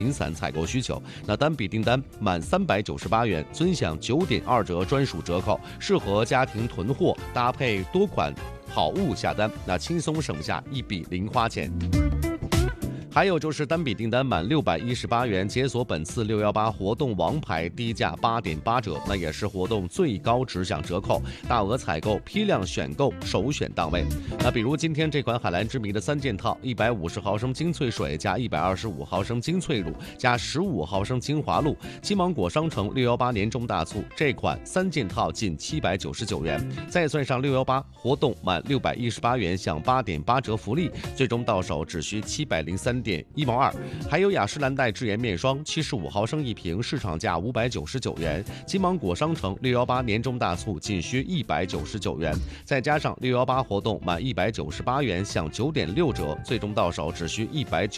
零散采购需求。那单笔订单满398元，尊享9.2折专属折扣，适合家庭囤货，搭配多款好物下单，那轻松省下一笔零花钱。还有就是单笔订单满618元，解锁本次618活动王牌低价8.8折，那也是活动最高直享折扣，大额采购、批量选购首选档位。那比如今天这款海蓝之谜的3件套，150毫升精粹水加125毫升精粹乳加15毫升精华露，金芒果商城618年终大促，这款3件套仅799元，再算上618活动满618元享8.8折福利，最终到手只需703.1毛2。还有雅诗兰黛智颜面霜75毫升一瓶，市场价599元，金芒果商城618年终大促仅需199元，再加上618活动满198元享9.6折，最终到手只需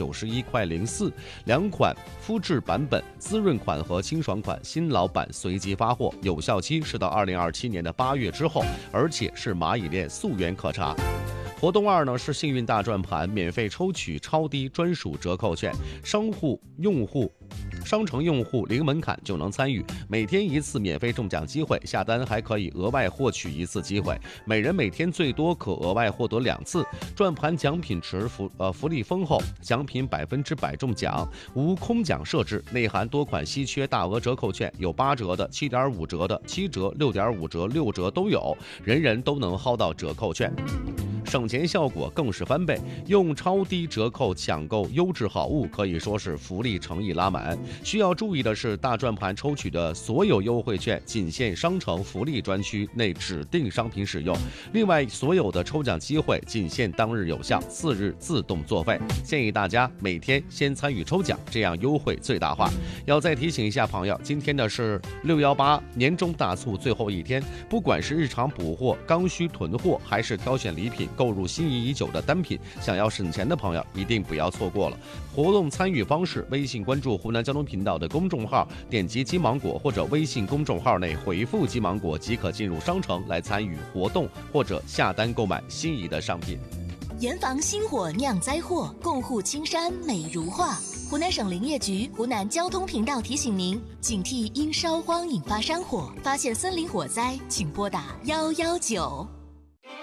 191.04。两款肤质版本，滋润款和清爽款新老版随机发货，有效期是到2027年的8月之后，而且是蚂蚁链溯源可查。活动2呢是幸运大转盘，免费抽取超低专属折扣券，商城用户零门槛就能参与，每天1次免费中奖机会，下单还可以额外获取1次机会，每人每天最多可额外获得2次。转盘奖品池福利丰厚，奖品100%中奖，无空奖设置，内含多款稀缺大额折扣券，有8折的、7.5折的、7折、6.5折、6折都有，人人都能薅到折扣券。省钱效果更是翻倍，用超低折扣抢购优质好物，可以说是福利诚意拉满。需要注意的是，大转盘抽取的所有优惠券仅限商城福利专区内指定商品使用，另外所有的抽奖机会仅限当日有效，4日自动作废。建议大家每天先参与抽奖，这样优惠最大化。要再提醒一下朋友，今天的是618年终大促最后一天，不管是日常补货、刚需囤货，还是挑选礼品、购入心仪已久的单品，想要省钱的朋友一定不要错过了。活动参与方式：微信关注湖南交通频道的公众号，点击金芒果，或者微信公众号内回复金芒果即可进入商城来参与活动，或者下单购买心仪的商品。 严防星火酿灾祸，共护青山美如画。湖南省林业局、湖南交通频道提醒您：警惕因烧荒引发山火，发现森林火灾，请拨打119。